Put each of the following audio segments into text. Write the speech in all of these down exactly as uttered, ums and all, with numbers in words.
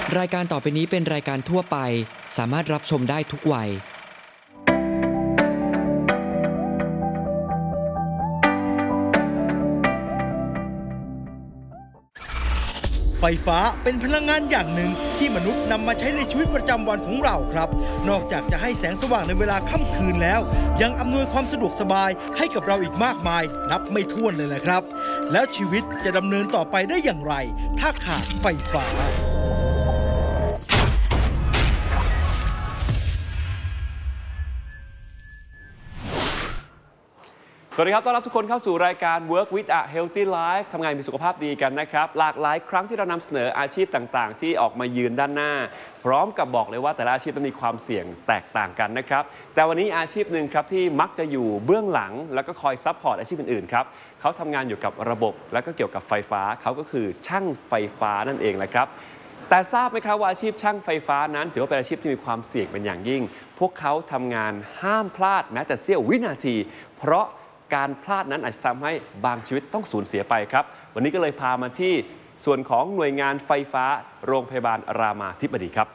รายการต่อไปนี้เป็นรายการทั่วไปสามารถรับชมได้ทุกวัยไฟฟ้าเป็นพลังงานอย่างหนึ่งที่มนุษย์นำมาใช้ในชีวิตประจำวันของเราครับนอกจากจะให้แสงสว่างในเวลาค่ำคืนแล้วยังอำนวยความสะดวกสบายให้กับเราอีกมากมายนับไม่ถ้วนเลยแหละครับแล้วชีวิตจะดำเนินต่อไปได้อย่างไรถ้าขาดไฟฟ้าสวัสดีครับต้อนรับทุกคนเข้าสู่รายการ Work with a Healthy Life ทำงานมีสุขภาพดีกันนะครับหลากหลายครั้งที่เรานำเสนออาชีพต่างๆที่ออกมายืนด้านหน้าพร้อมกับบอกเลยว่าแต่ละอาชีพต้องมีความเสี่ยงแตกต่างกันนะครับแต่วันนี้อาชีพหนึ่งครับที่มักจะอยู่เบื้องหลังแล้วก็คอยซัพพอร์ตอาชีพอื่นๆครับเขาทำงานอยู่กับระบบและก็เกี่ยวกับไฟฟ้าเขาก็คือช่างไฟฟ้านั่นเองแหละครับแต่ทราบไหมครับว่าอาชีพช่างไฟฟ้านั้นถือว่าเป็นอาชีพที่มีความเสี่ยงเป็นอย่างยิ่งพวกเขาทำงานห้ามพลาดแม้แต่เสี้ยววินาทีเพราะการพลาดนั้นอาจจะทำให้บางชีวิตต้องสูญเสียไปครับวันนี้ก็เลยพามาที่ส่วนของหน่วยงานไฟฟ้าโรงพยาบาลรามาธิบดีครับ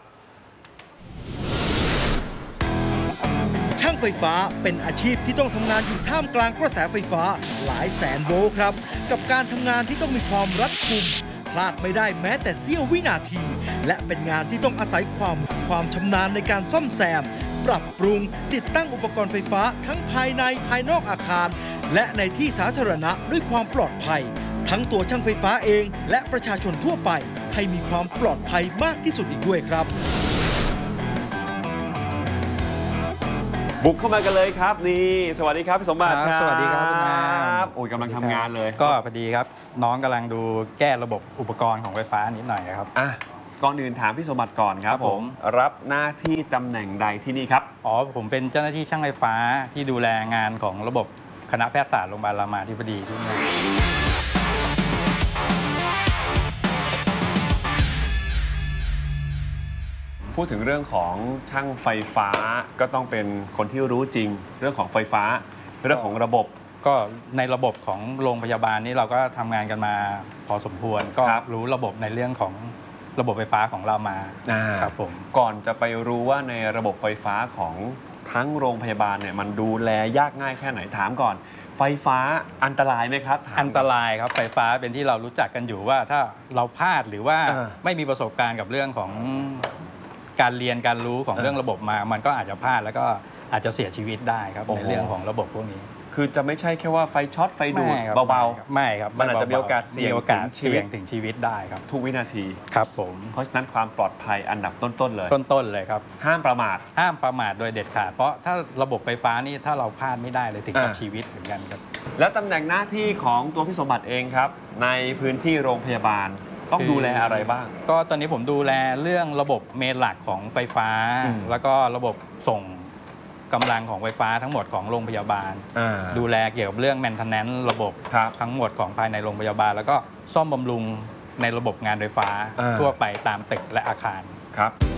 ช่างไฟฟ้าเป็นอาชีพที่ต้องทำงานอยู่ท่ามกลางกระแสไฟฟ้าหลายแสนโวลต์ครับกับการทำงานที่ต้องมีความรัดกุมพลาดไม่ได้แม้แต่เสี้ยววินาทีและเป็นงานที่ต้องอาศัยความความชำนาญในการซ่อมแซมปรับปรุงติดตั้งอุปกรณ์ไฟฟ้าทั้งภายในภายนอกอาคารและในที่สาธารณะด้วยความปลอดภัยทั้งตัวช่างไฟฟ้าเองและประชาชนทั่วไปให้มีความปลอดภัยมากที่สุดอีกด้วยครับบุกเข้ามากันเลยครับนี่สวัสดีครับพี่สมบัติครับสวัสดีครับคุณนายโอ้ยกำลังทำงานเลยก็พอดีครับน้องกำลังดูแก้ระบบอุปกรณ์ของไฟฟ้านิดหน่อยครับอ่ะก่อนอื่นถามพี่สมบัติก่อนครับผมรับหน้าที่ตำแหน่งใดที่นี่ครับอ๋อผมเป็นเจ้าหน้าที่ช่างไฟฟ้าที่ดูแลงานของระบบคณะแพทยศาสตร์โรงพยาบาลรามาธิบดีที่นี่พูดถึงเรื่องของช่างไฟฟ้าก็ต้องเป็นคนที่รู้จริงเรื่องของไฟฟ้าเรื่องของระบบก็ในระบบของโรงพยาบาลนี้เราก็ทำงานกันมาพอสมควรก็รู้ระบบในเรื่องของระบบไฟฟ้าของเรามาครับผมก่อนจะไปรู้ว่าในระบบไฟฟ้าของทั้งโรงพยาบาลเนี่ยมันดูแลยากง่ายแค่ไหนถามก่อนไฟฟ้าอันตรายไหมครับอันตรายครับไฟฟ้าเป็นที่เรารู้จักกันอยู่ว่าถ้าเราพลาดหรือว่าไม่มีประสบการณ์กับเรื่องของการเรียนการรู้ของเรื่องระบบมามันก็อาจจะพลาดแล้วก็อาจจะเสียชีวิตได้ครับในเรื่องของระบบพวกนี้คือจะไม่ใช่แค่ว่าไฟช็อตไฟดูดเบาๆไม่ครับมันอาจจะมีโอกาสเสี่ยงถึงชีวิตได้ครับทุกวินาทีครับผมเพราะฉะนั้นความปลอดภัยอันดับต้นๆเลยต้นๆเลยครับห้ามประมาทห้ามประมาทโดยเด็ดขาดเพราะถ้าระบบไฟฟ้านี่ถ้าเราพลาดไม่ได้เลยถึงกับชีวิตเหมือนกันครับแล้วตำแหน่งหน้าที่ของตัวพี่สมบัติเองครับในพื้นที่โรงพยาบาลต้องดูแลอะไรบ้างก็ตอนนี้ผมดูแลเรื่องระบบเมนหลักของไฟฟ้าแล้วก็ระบบส่งกำลังของไฟฟ้าทั้งหมดของโรงพยาบาลดูแลเกี่ยวกับเรื่อง maintenance ระบบทั้งหมดของภายในโรงพยาบาลแล้วก็ซ่อมบำรุงในระบบงานไฟฟ้าทั่วไปตามตึกและอาคารครับ